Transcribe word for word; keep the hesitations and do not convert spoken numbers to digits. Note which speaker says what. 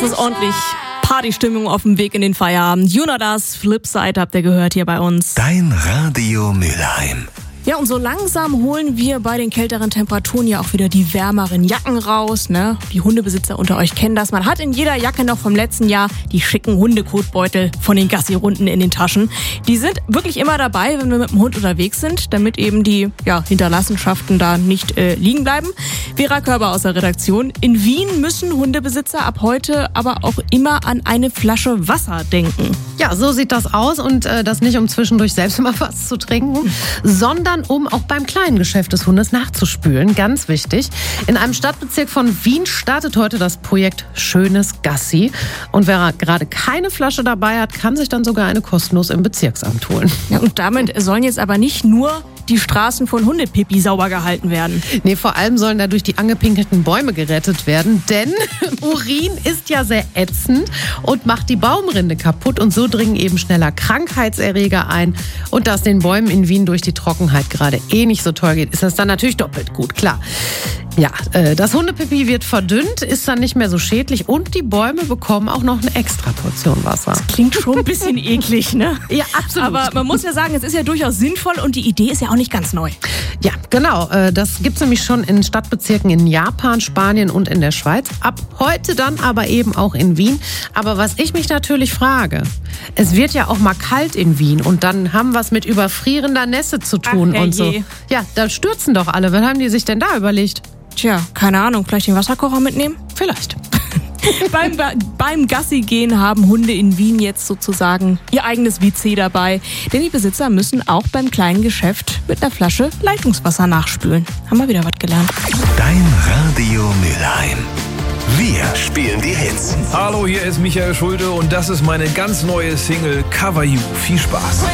Speaker 1: Das ist ordentlich Partystimmung auf dem Weg in den Feierabend. Jonas, Flipside habt ihr gehört hier bei uns.
Speaker 2: Dein Radio Mülheim.
Speaker 1: Ja, und so langsam holen wir bei den kälteren Temperaturen ja auch wieder die wärmeren Jacken raus, ne? Die Hundebesitzer unter euch kennen das. Man hat in jeder Jacke noch vom letzten Jahr die schicken Hundekotbeutel von den Gassi-Runden in den Taschen. Die sind wirklich immer dabei, wenn wir mit dem Hund unterwegs sind, damit eben die ja, Hinterlassenschaften da nicht äh, liegen bleiben. Vera Körber aus der Redaktion. In Wien müssen Hundebesitzer ab heute aber auch immer an eine Flasche Wasser denken.
Speaker 3: Ja, so sieht das aus und äh, das nicht, um zwischendurch selbst mal was zu trinken, sondern um auch beim kleinen Geschäft des Hundes nachzuspülen. Ganz wichtig. In einem Stadtbezirk von Wien startet heute das Projekt Schönes Gassi. Und wer gerade keine Flasche dabei hat, kann sich dann sogar eine kostenlos im Bezirksamt holen.
Speaker 1: Ja, und damit sollen jetzt aber nicht nur die Straßen von Hundepipi sauber gehalten werden.
Speaker 3: Nee, vor allem sollen dadurch die angepinkelten Bäume gerettet werden, denn Urin ist ja sehr ätzend und macht die Baumrinde kaputt und so dringen eben schneller Krankheitserreger ein. Und da es den Bäumen in Wien durch die Trockenheit gerade eh nicht so toll geht, ist das dann natürlich doppelt gut, klar. Ja, das Hundepipi wird verdünnt, ist dann nicht mehr so schädlich und die Bäume bekommen auch noch eine extra Portion Wasser.
Speaker 1: Das klingt schon ein bisschen eklig, ne?
Speaker 3: Ja, absolut.
Speaker 1: Aber man muss ja sagen, es ist ja durchaus sinnvoll und die Idee ist ja auch nicht ganz neu.
Speaker 3: Ja, genau. Das gibt es nämlich schon in Stadtbezirken in Japan, Spanien und in der Schweiz. Ab heute dann aber eben auch in Wien. Aber was ich mich natürlich frage, es wird ja auch mal kalt in Wien und dann haben wir es mit überfrierender Nässe zu tun.
Speaker 1: Ach,
Speaker 3: und so.
Speaker 1: je.
Speaker 3: Ja, da stürzen doch alle. Was haben die sich denn da überlegt?
Speaker 1: Tja, keine Ahnung, vielleicht den Wasserkocher mitnehmen?
Speaker 3: Vielleicht.
Speaker 1: beim, beim Gassi-Gehen haben Hunde in Wien jetzt sozusagen ihr eigenes W C dabei. Denn die Besitzer müssen auch beim kleinen Geschäft mit einer Flasche Leitungswasser nachspülen. Haben wir wieder was gelernt.
Speaker 2: Dein Radio Mülheim. Wir spielen die Hits.
Speaker 4: Hallo, hier ist Michael Schulte und das ist meine ganz neue Single Cover You. Viel Spaß.